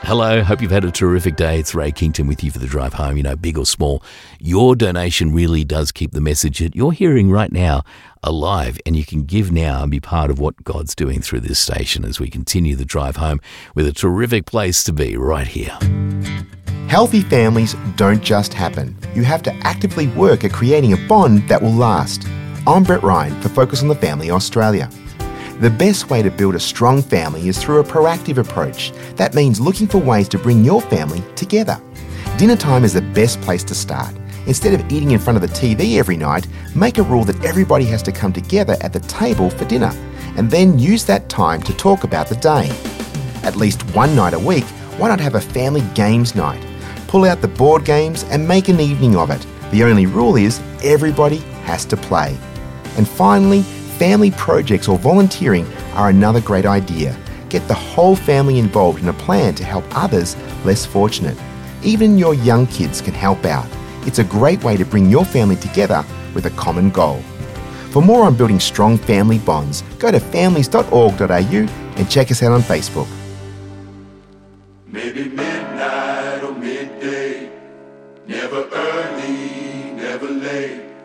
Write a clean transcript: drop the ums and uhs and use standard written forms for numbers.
Hello, hope you've had a terrific day. It's Ray Kington with you for the drive home. You know, big or small, your donation really does keep the message that you're hearing right now alive, and you can give now and be part of what God's doing through this station as we continue the drive home with a terrific place to be right here. Healthy families don't just happen. You have to actively work at creating a bond that will last. I'm Brett Ryan for Focus on the Family Australia. The best way to build a strong family is through a proactive approach. That means looking for ways to bring your family together. Dinner time is the best place to start. Instead of eating in front of the TV every night, make a rule that everybody has to come together at the table for dinner, and then use that time to talk about the day. At least one night a week, why not have a family games night? Pull out the board games and make an evening of it. The only rule is everybody has to play. And finally, family projects or volunteering are another great idea. Get the whole family involved in a plan to help others less fortunate. Even your young kids can help out. It's a great way to bring your family together with a common goal. For more on building strong family bonds, go to families.org.au and check us out on Facebook. Maybe midnight or midday, never early, never late.